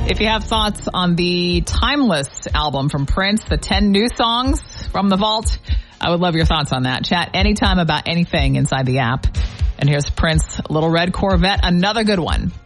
If you have thoughts on the Timeless album from Prince, the 10 new songs from the vault, I would love your thoughts on that. Chat anytime about anything inside the app. And here's Prince, Little Red Corvette, another good one.